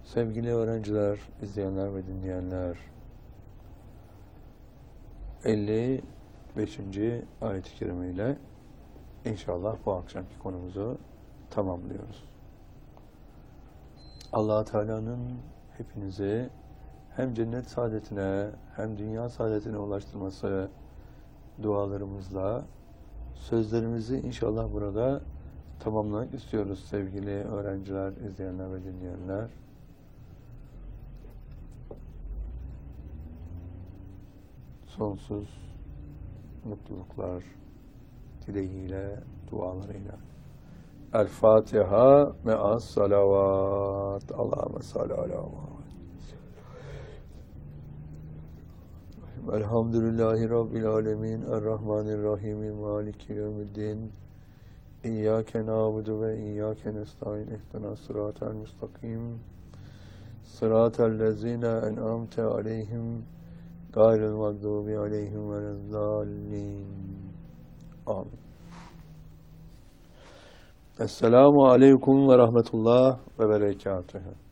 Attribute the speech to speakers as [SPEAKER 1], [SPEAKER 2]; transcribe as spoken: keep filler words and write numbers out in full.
[SPEAKER 1] Sevgili öğrenciler, izleyenler ve dinleyenler, elli beşinci ayet-i kerime ile inşallah bu akşamki konumuzu tamamlıyoruz. Allah Teala'nın hepinizi hem cennet saadetine hem dünya saadetine ulaştırması dualarımızla sözlerimizi inşallah burada tamamlamak istiyoruz sevgili öğrenciler, izleyenler ve dinleyenler. Sonsuz mutluluklar dileğiyle, dualarıyla. El Fatiha me'as salavat. Allahümme salli ala Muhammed. Elhamdülillahi Rabbil alemin. Errahmanirrahim. Maliki yevmiddin. İyyâke nâbudu ve iyyâke nestaîn. İhdina sıratel müstakim. Sıratel lezîne en'amte aleyhim. Gayril mağdubi aleyhim velezzallin. Amin. Esselamu aleyküm ve rahmetullah ve berekatuhu.